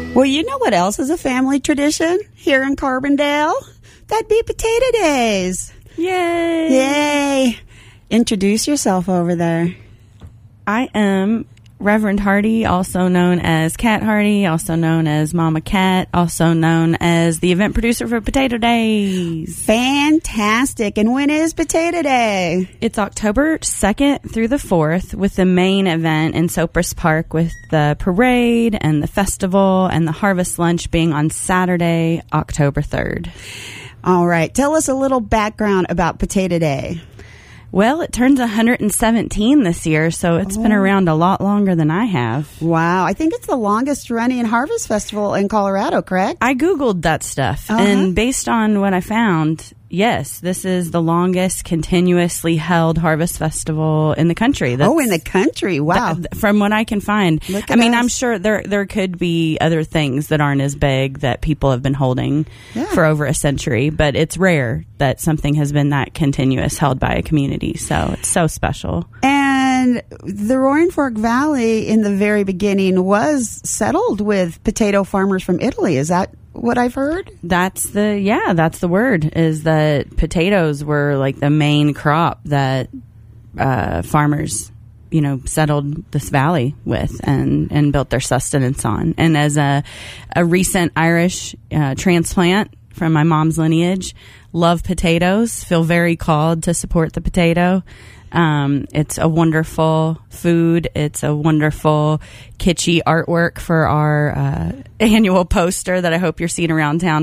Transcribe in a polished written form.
Well, you know what else is a family tradition here in Carbondale? That'd be Potato Days. Yay! Yay! Introduce yourself over there. I am Reverend Hardy, also known as Cat Hardy, also known as Mama Cat, also known as the event producer for Potato Days. Fantastic. And when is Potato Day? It's October 2nd through the 4th, with the main event in Cypress Park with the parade and the festival and the harvest lunch being on Saturday, October 3rd. All right. Tell us a little background about Potato Day. Well, it turns 117 this year, so it's been around a lot longer than I have. Wow. I think it's the longest running harvest festival in Colorado, correct? I Googled that stuff, and based on what I found, yes, this is the longest continuously held harvest festival in the country. In the country. Wow. From what I can find. Look at us. I'm sure there could be other things that aren't as big that people have been holding for over a century, but it's rare that something has been that continuous held by a community. So it's so special. And the Roaring Fork Valley in the very beginning was settled with potato farmers from Italy. Is that what I've heard? That's the word, is that potatoes were like the main crop that farmers, settled this valley with and built their sustenance on. And as a recent Irish transplant from my mom's lineage, love potatoes, feel very called to support the potato. It's a wonderful food. It's a wonderful kitschy artwork for our annual poster that I hope you're seeing around town